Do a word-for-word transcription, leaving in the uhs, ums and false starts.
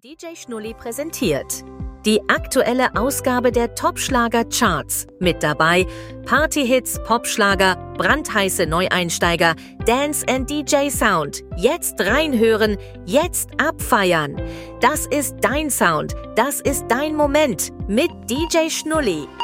D J Schnulli präsentiert die aktuelle Ausgabe der Top-Schlager-Charts. Mit dabei Partyhits, Popschlager, brandheiße Neueinsteiger, Dance and D J Sound. Jetzt reinhören, jetzt abfeiern. Das ist dein Sound, das ist dein Moment mit D J Schnulli.